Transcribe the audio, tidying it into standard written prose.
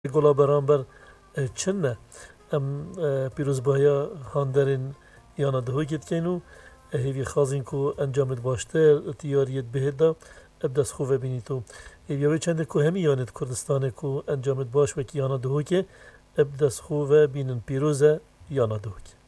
گلا برانبر چنه ام پیروزبایا هاندرین یانا دهوی کت کنو هیوی خازین کو انجامت باشتر تیاریت بهدا ابدس خوبه بینی تو هیوی چنده کو همی یانت کردستان کو انجامت باش وکی یانا دهوی که ابدس خوبه بینن پیروزه یانا دهوی